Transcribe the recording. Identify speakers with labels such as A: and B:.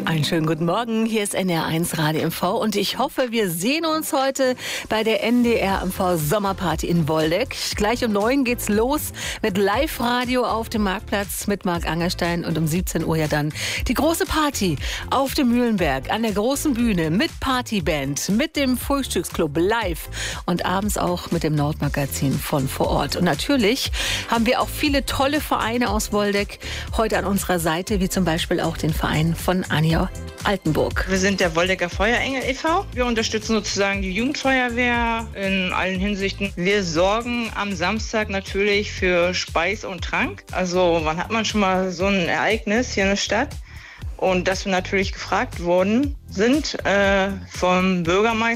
A: Einen schönen guten Morgen, hier ist NDR1 Radio MV und ich hoffe, wir sehen uns heute bei der NDR MV Sommerparty in Woldeck. Gleich um 9 geht's los mit Live-Radio auf dem Marktplatz mit Marc Angerstein und um 17 Uhr ja dann die große Party auf dem Mühlenberg an der großen Bühne mit Partyband, mit dem Frühstücksclub live und abends auch mit dem Nordmagazin von vor Ort. Und natürlich haben wir auch viele tolle Vereine aus Woldeck heute an unserer Seite, wie zum Beispiel auch den Verein von Anja Altenburg.
B: Wir sind der Woldecker Feuerengel e.V. Wir unterstützen sozusagen die Jugendfeuerwehr in allen Hinsichten. Wir sorgen am Samstag natürlich für Speis und Trank. Also wann hat man schon mal so ein Ereignis hier in der Stadt? Und dass wir natürlich gefragt worden sind vom Bürgermeister.